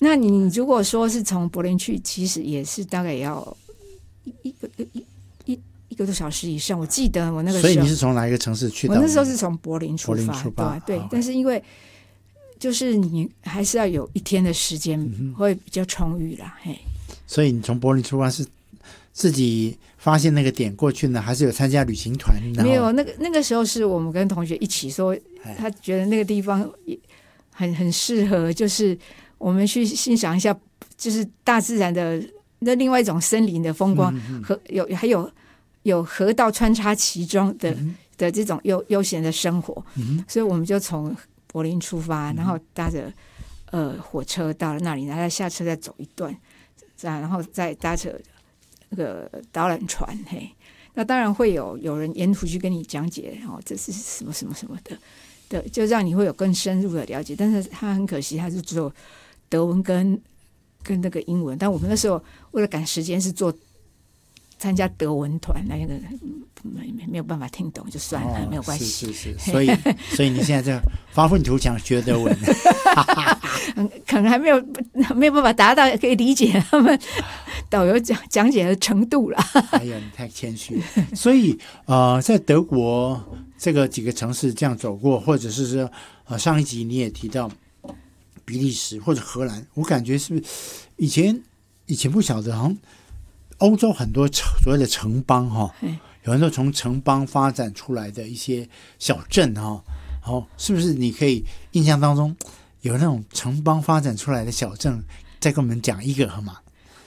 那你如果说是从柏林去，其实也是大概也要一个多小时以上。我记得我那个时候， 所以你是从哪一个城市去到？ 我那时候是从柏林出发，对， 好， 但是因为就是你还是要有一天的时间，会比较充裕啦。嘿， 所以你从柏林出发是自己发现那个点过去呢，还是有参加旅行团？ 没有，那个时候是我们跟同学一起说，他觉得那个地方很适合，就是我们去欣赏一下，就是大自然的那另外一种森林的风光，还有河道穿插其中的这种悠闲的生活。所以我们就从柏林出发，然后搭着火车到了那里，然后再下车再走一段，然后再搭着那个导览船。嘿，那当然会有人沿途去跟你讲解，这是什么什么什么的，就让你会有更深入的了解。但是他很可惜，他是只有德文跟那个英文，但我们那时候为了赶时间是参加德文团，那个没有办法听懂就算了，没有关系。 是，所以你现在在发愤图强学德文， 可能还没有办法达到可以理解他们导游讲解的程度啦。 哎呀，你太谦虚了。所以在德国这个几个城市这样走过，或者是说上一集你也提到比利时或者荷兰，我感觉是不是以前不晓得，好像欧洲很多所谓的城邦有很多从城邦发展出来的一些小镇是不是你可以印象当中有那种城邦发展出来的小镇，再跟我们讲一个好吗？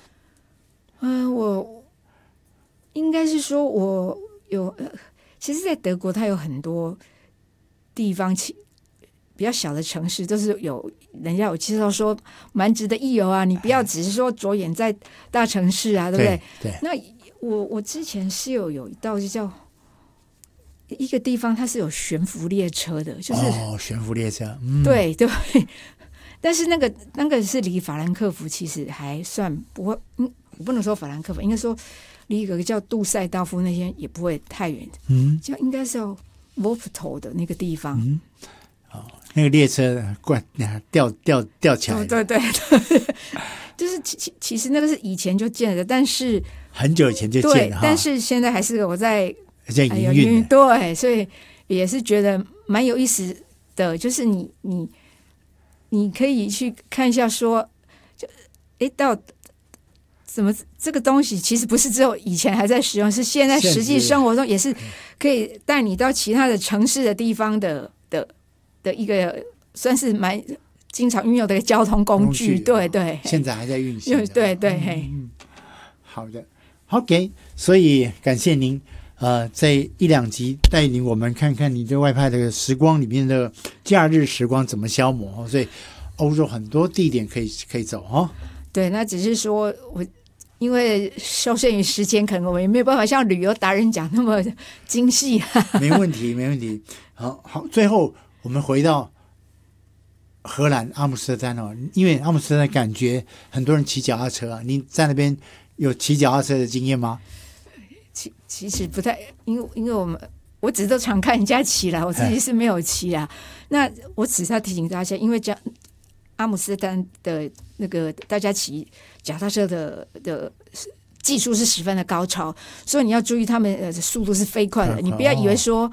我应该是说我有其实在德国它有很多地方比较小的城市都是人家有介绍说蛮值得一游啊，你不要只是说着眼在大城市啊，对不对？ 对。 那我之前是有一道就叫一个地方，它是有悬浮列车的，就是悬浮列车， 对，但是那个是离法兰克福其实还算不会，我不能说法兰克福，应该说离一个叫杜塞道夫那些也不会太远，就应该是要 Wuppertal 的那个地方。 那个列车吊起来， 对，就是其实那个是以前就建的，但是很久以前就建了， 但是现在还是我在营运的， 对，所以也是觉得蛮有意思的，就是你可以去看一下说，到怎么这个东西其实不是只有以前还在使用，是现在实际生活中也是可以带你到其他的城市的地方的一个算是蛮经常运用的一个交通工具，对， 现在还在运行， 对， 好的 ，OK， 所以感谢您，在一两集带领我们看看你在外派的时光里面的假日时光怎么消磨，所以欧洲很多地点可以走对，那只是说我因为受限于时间，可能我们也没有办法像旅游达人讲那么精细。 没问题。好，最后我们回到荷兰阿姆斯特丹因为阿姆斯特丹感觉很多人骑脚踏车你在那边有骑脚踏车的经验吗？ 其实不太，因为我只是都常看人家骑啦，我自己是没有骑啦。那我只是要提醒大家，因为阿姆斯特丹的那个大家骑脚踏车的技术是十分的高超，所以你要注意他们的速度是飞快的，你不要以为说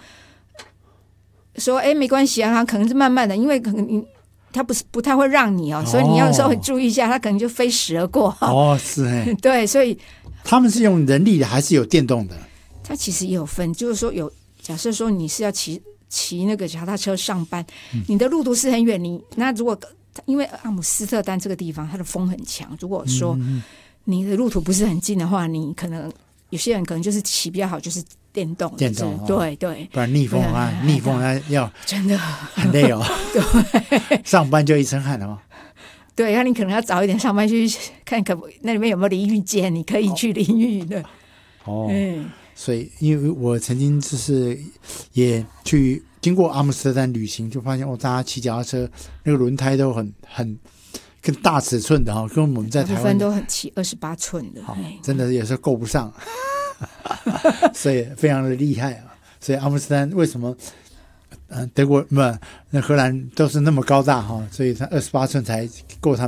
没关系啊，他可能是慢慢的，因为可能他不太会让你所以你要稍微注意一下，他可能就飞驰而过是对，所以他们是用人力的还是有电动的？ 他其实也有分，就是说假设说你是要骑那个脚踏车上班，你的路途是很远，那如果因为阿姆斯特丹这个地方它的风很强，如果说你的路途不是很近的话，你可能有些人可能就是骑比较好，就是电动对，不然逆风要真的很累对，上班就一身汗了对，那你可能要早一点上班去看那里面有没有淋浴间，你可以去淋浴的所以因为我曾经就是也去经过阿姆斯特丹旅行，就发现大家骑脚踏车那个轮胎都很更大尺寸的跟我们在台湾部分都很骑28寸的真的有时候够不上所以非常的厉害所以阿姆斯特丹为什么德国那荷兰都是那么高大所以它28寸才够他们